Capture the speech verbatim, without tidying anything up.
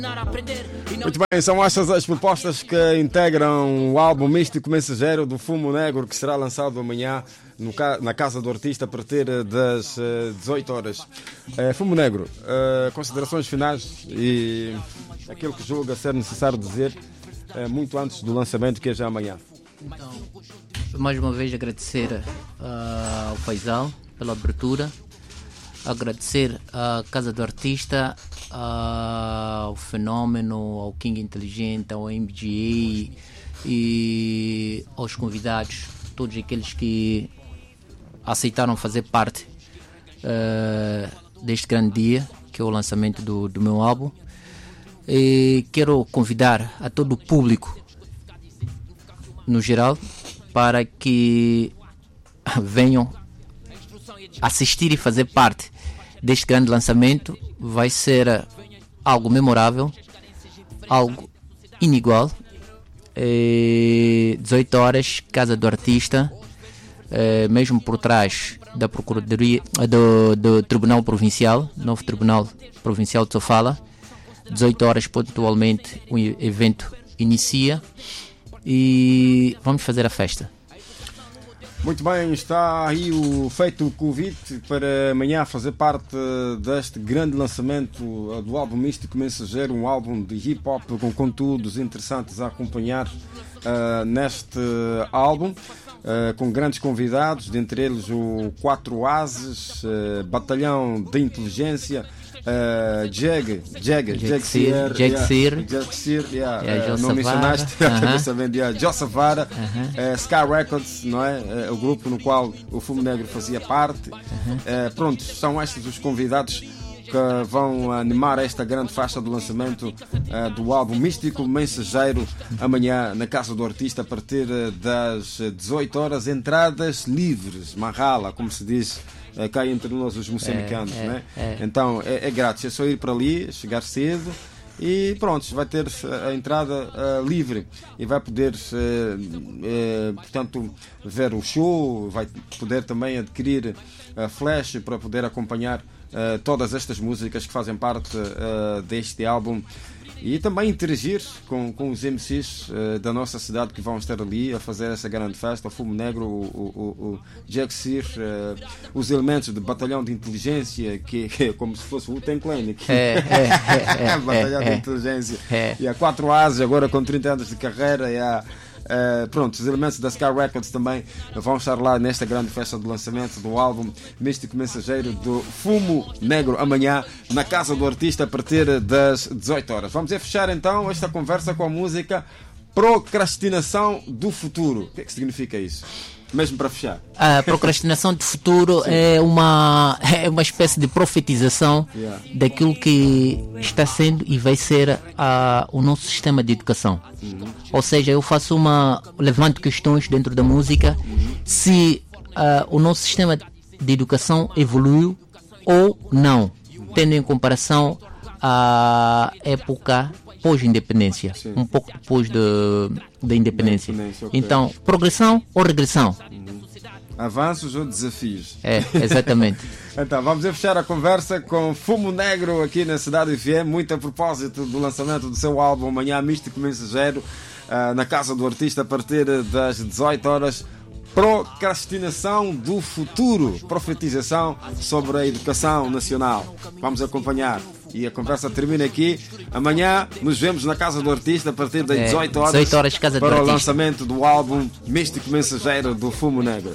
Muito bem, são estas as propostas que integram o álbum Místico Mensageiro do Fumo Negro, que será lançado amanhã no, na Casa do Artista a partir das uh, dezoito horas. Uh, Fumo Negro, uh, considerações finais e aquilo que julga ser necessário dizer uh, muito antes do lançamento, que é já amanhã. Então, mais uma vez agradecer uh, ao Faisal pela abertura, agradecer à Casa do Artista, ao Fenômeno, ao King Inteligente, ao M G A e aos convidados, todos aqueles que aceitaram fazer parte uh, deste grande dia, que é o lançamento do, do meu álbum. E quero convidar a todo o público, no geral, para que venham assistir e fazer parte deste grande lançamento. Vai ser algo memorável, algo inigual. É, dezoito horas, Casa do Artista, é, mesmo por trás da Procuradoria do, do Tribunal Provincial, novo Tribunal Provincial de Sofala. dezoito horas pontualmente o evento inicia e vamos fazer a festa. Muito bem, está aí o feito o convite para amanhã fazer parte deste grande lançamento do álbum Místico Mensageiro, um álbum de hip-hop com conteúdos interessantes a acompanhar uh, neste álbum, uh, com grandes convidados, dentre eles o Quatro Oases, uh, Batalhão de Inteligência, Uh, Jag, Jag, Jag Seer, Jag Seer, Jag Seer, yeah, yeah, uh, não mencionaste, uh-huh. sabendo, yeah, Joseph Vara, uh-huh. uh, Sky Records, não é? Uh, o grupo no qual o Fumo Negro fazia parte. Uh-huh. Uh, pronto, são estes os convidados que vão animar esta grande faixa do lançamento uh, do álbum Místico Mensageiro amanhã na Casa do Artista a partir das dezoito horas, entradas livres, marrala, como se diz É, cá entre nós os moçambicanos, é, né? é, é. Então é, é grátis, é só ir para ali, chegar cedo e pronto, vai ter a entrada uh, livre e vai poder uh, uh, portanto ver o show, vai poder também adquirir a uh, flash para poder acompanhar uh, todas estas músicas que fazem parte uh, deste álbum e também interagir com, com os M Cs uh, da nossa cidade que vão estar ali a fazer essa grande festa, o Fumo Negro, o, o, o Jag Seer, uh, os elementos do Batalhão de Inteligência, que, que é como se fosse o Wu-Tang Clan, que é, é, é, Batalhão é, de é, Inteligência, é. E há Quatro Ases agora com trinta anos de carreira, e há Uh, pronto, os elementos da Sky Records também vão estar lá nesta grande festa de lançamento do álbum Místico Mensageiro do Fumo Negro amanhã na Casa do Artista a partir das dezoito horas. Vamos a fechar então esta conversa com a música Procrastinação do Futuro. O que é que significa isso? Mesmo para fechar. A procrastinação do futuro é uma, é uma espécie de profetização yeah. daquilo que está sendo e vai ser a, o nosso sistema de educação. Uhum. Ou seja, eu faço uma. levanto questões dentro da música uhum. se uh, o nosso sistema de educação evoluiu ou não, tendo em comparação à época pós-independência, Sim. um pouco depois de, da independência. independência okay. Então, progressão ou regressão? Uhum. Avanços ou desafios? É, exatamente. Então, vamos a fechar a conversa com Fumo Negro aqui na Cidade F M, muito a propósito do lançamento do seu álbum amanhã Místico Mensageiro, uh, na Casa do Artista a partir das dezoito horas. Procrastinação do futuro, profetização sobre a educação nacional. Vamos acompanhar. E a conversa termina aqui. Amanhã nos vemos na Casa do Artista a partir das dezoito horas, dezoito horas Casa para do o Artista. lançamento do álbum Místico Mensageiro do Fumo Negro.